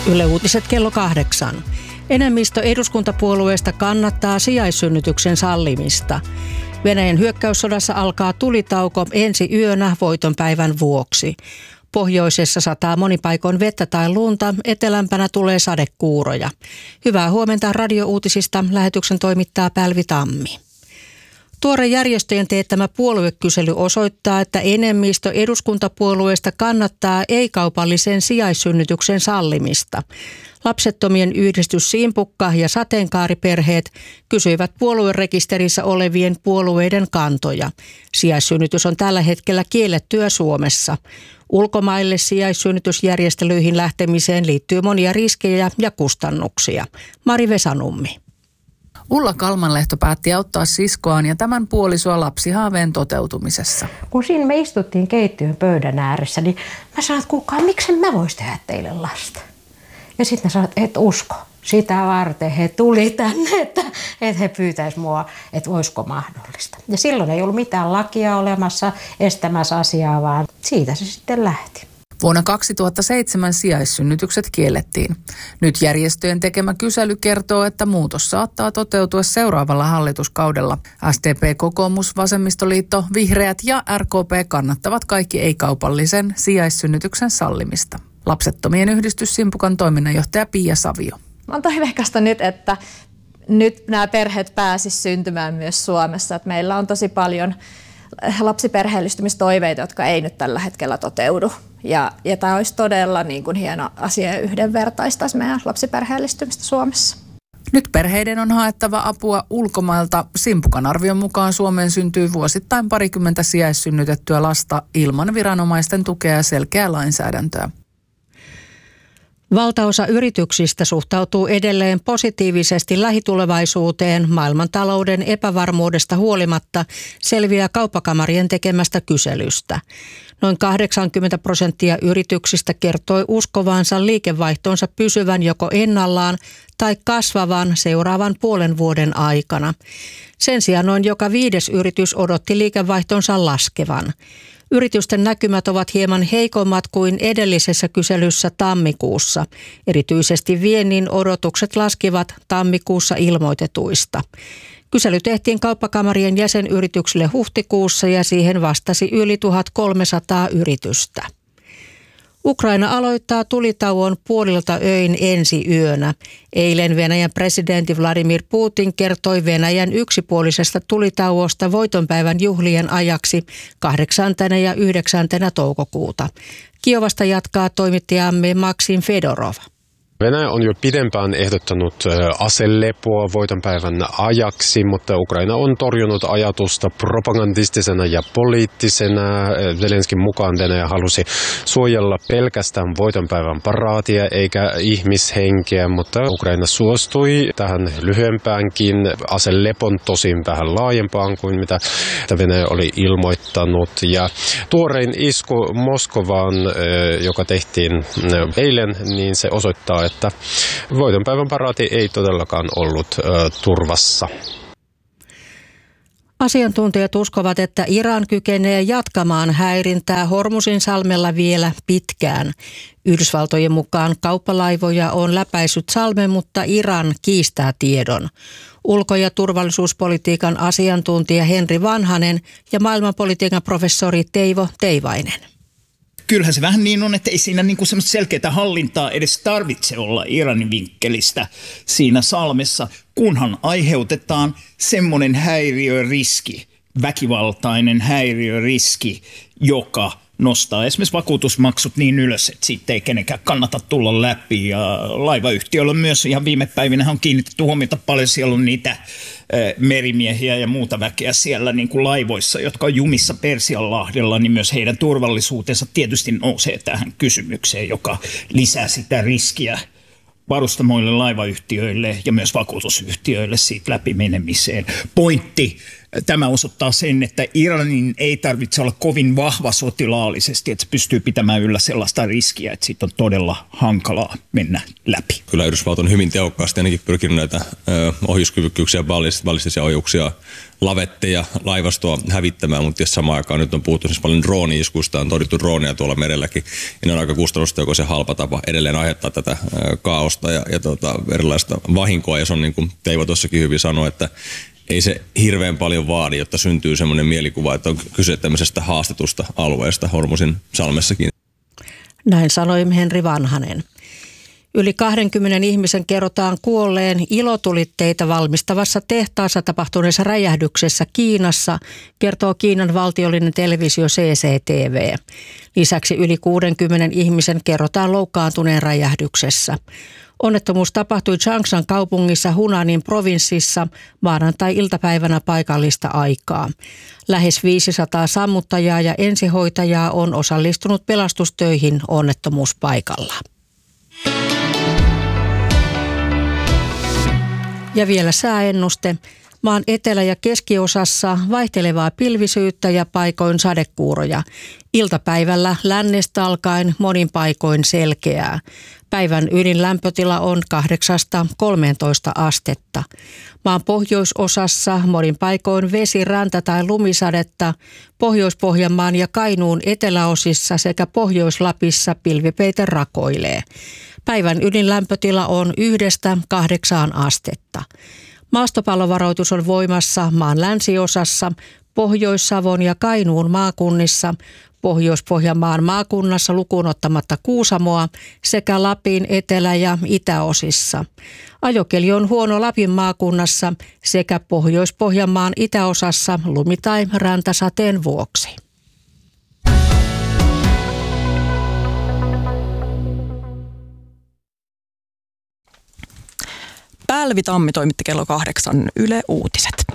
Yle Uutiset kello 8. Enemmistö eduskuntapuolueesta kannattaa sijaissynnytyksen sallimista. Venäjän hyökkäyssodassa alkaa tulitauko ensi yönä voitonpäivän vuoksi. Pohjoisessa sataa monipaikoin vettä tai lunta, etelämpänä tulee sadekuuroja. Hyvää huomenta radiouutisista. Lähetyksen toimittaa Pälvi Tammi. Tuore järjestöjen teettämä puoluekysely osoittaa, että enemmistö eduskuntapuolueesta kannattaa ei-kaupallisen sijaissynnytyksen sallimista. Lapsettomien yhdistys Simpukka ja sateenkaariperheet kysyivät puoluerekisterissä olevien puolueiden kantoja. Sijaissynnytys on tällä hetkellä kiellettyä Suomessa. Ulkomaille sijaissynnytysjärjestelyihin lähtemiseen liittyy monia riskejä ja kustannuksia. Mari Vesanummi. Ulla Kalmanlehto päätti auttaa siskoaan ja tämän puolisoa lapsihaaveen toteutumisessa. Kun siinä me istuttiin keittiön pöydän ääressä, niin mä sanoin, että kuulkaa, miksen mä vois tehdä teille lasta? Ja sitten mä sanoin, että et usko. Sitä varten he tuli tänne, että he pyytäisi mua, että voisiko mahdollista. Ja silloin ei ollut mitään lakia olemassa estämässä asiaa, vaan siitä se sitten lähti. Vuonna 2007 sijaissynnytykset kiellettiin. Nyt järjestöjen tekemä kysely kertoo, että muutos saattaa toteutua seuraavalla hallituskaudella. SDP, Kokoomus, Vasemmistoliitto, Vihreät ja RKP kannattavat kaikki ei-kaupallisen sijaissynnytyksen sallimista. Lapsettomien yhdistys Simpukan toiminnanjohtaja Pia Savio. On toiveikasta nyt, että nyt nämä perheet pääsisivät syntymään myös Suomessa. Että meillä on tosi paljon lapsiperheellistymistoiveita, jotka ei nyt tällä hetkellä toteudu. Ja tämä olisi todella niin kuin hieno asia ja yhdenvertaistaisi meidän lapsiperheellistymistä Suomessa. Nyt perheiden on haettava apua ulkomailta. Simpukan arvion mukaan Suomeen syntyy vuosittain 20 sijaissynnytettyä lasta ilman viranomaisten tukea ja selkeää lainsäädäntöä. Valtaosa yrityksistä suhtautuu edelleen positiivisesti lähitulevaisuuteen maailmantalouden epävarmuudesta huolimatta, selviää kauppakamarien tekemästä kyselystä. Noin 80% yrityksistä kertoi uskovansa liikevaihtonsa pysyvän joko ennallaan tai kasvavan seuraavan puolen vuoden aikana. Sen sijaan noin joka 5. yritys odotti liikevaihtonsa laskevan. Yritysten näkymät ovat hieman heikommat kuin edellisessä kyselyssä tammikuussa. Erityisesti viennin odotukset laskivat tammikuussa ilmoitetuista. Kysely tehtiin kauppakamarien jäsenyrityksille huhtikuussa ja siihen vastasi yli 1300 yritystä. Ukraina aloittaa tulitauon puolilta öin ensi yönä. Eilen Venäjän presidentti Vladimir Putin kertoi Venäjän yksipuolisesta tulitauosta voitonpäivän juhlien ajaksi 8. ja 9. toukokuuta. Kiovasta jatkaa toimittajamme Maksim Fedorov. Venäjä on jo pidempään ehdottanut aselepoa voitonpäivän ajaksi, mutta Ukraina on torjunut ajatusta propagandistisena ja poliittisena. Zelenskin mukaan Venäjä halusi suojella pelkästään voitonpäivän paraatia eikä ihmishenkeä, mutta Ukraina suostui tähän lyhyempäänkin aselepon, tosin vähän laajempaan kuin mitä Venäjä oli ilmoittanut. Ja tuorein isku Moskovaan, joka tehtiin eilen, niin se osoittaa, että voitonpäivän paraati ei todellakaan ollut turvassa. Asiantuntijat uskovat, että Iran kykenee jatkamaan häirintää Hormuzin salmella vielä pitkään. Yhdysvaltojen mukaan kauppalaivoja on läpäissyt salmen, mutta Iran kiistää tiedon. Ulko- ja turvallisuuspolitiikan asiantuntija Henri Vanhanen ja maailmanpolitiikan professori Teivo Teivainen. Kyllähän se vähän niin on, että ei siinä niin kuin semmoista selkeää hallintaa edes tarvitse olla Iranin vinkkelistä siinä salmessa, kunhan aiheutetaan semmoinen häiriöriski, väkivaltainen häiriöriski, joka nostaa esimerkiksi vakuutusmaksut niin ylös, että siitä ei kenenkään kannata tulla läpi. Ja laivayhtiöillä myös ihan viime päivinä on kiinnitetty huomiota paljon, siellä on niitä merimiehiä ja muuta väkeä siellä niin kuin laivoissa, jotka on jumissa Persianlahdella, niin myös heidän turvallisuutensa tietysti nousee tähän kysymykseen, joka lisää sitä riskiä varustamoille, laivayhtiöille ja myös vakuutusyhtiöille siitä läpimenemiseen. Pointti Tämä osoittaa sen, että Iranin ei tarvitse olla kovin vahva sotilaallisesti, että se pystyy pitämään yllä sellaista riskiä, että siitä on todella hankalaa mennä läpi. Kyllä Yhdysvallat on hyvin tehokkaasti ainakin pyrkinyt näitä ohjuskyvykkyyksiä, ballistisia ohjuksia, lavetteja, laivastoa hävittämään, mutta jos samaan aikaan nyt on puhuttu siis paljon drooni-iskuista, on torjuttu droonia tuolla merelläkin, ja ne on aika kustannustehokas ja halpa tapa edelleen aiheuttaa tätä kaaosta ja erilaista vahinkoa, ja se on niin kuin Teivo tuossakin hyvin sanoi, että ei se hirveän paljon vaadi, jotta syntyy semmoinen mielikuva, että on kyse tämmöisestä haastetusta alueesta Hormuzin salmessakin. Näin sanoi Henri Vanhanen. Yli 20 ihmisen kerrotaan kuolleen ilotulitteita valmistavassa tehtaassa tapahtuneessa räjähdyksessä Kiinassa, kertoo Kiinan valtiollinen televisio CCTV. Lisäksi yli 60 ihmisen kerrotaan loukkaantuneen räjähdyksessä. Onnettomuus tapahtui Changshan kaupungissa Hunanin provinssissa maanantai-iltapäivänä paikallista aikaa. Lähes 500 sammuttajaa ja ensihoitajaa on osallistunut pelastustöihin onnettomuuspaikalla. Ja vielä sääennuste. Maan etelä- ja keskiosassa vaihtelevaa pilvisyyttä ja paikoin sadekuuroja. Iltapäivällä lännestä alkaen monin paikoin selkeää. Päivän ydinlämpötila on 8-13 astetta. Maan pohjoisosassa monin paikoin vesi, räntä tai lumisadetta. Pohjois-Pohjanmaan ja Kainuun eteläosissa sekä Pohjois-Lapissa pilvipeite rakoilee. Päivän ydinlämpötila on 1-8 astetta. Maastopallovaroitus on voimassa maan länsiosassa, Pohjois-Savon ja Kainuun maakunnissa, Pohjois-Pohjanmaan maakunnassa lukuun ottamatta Kuusamoa sekä Lapin etelä- ja itäosissa. Ajokeli on huono Lapin maakunnassa sekä Pohjois-Pohjanmaan itäosassa lumi- tai räntäsateen vuoksi. Pälvi Tammi toimitti kello 8 Yle Uutiset.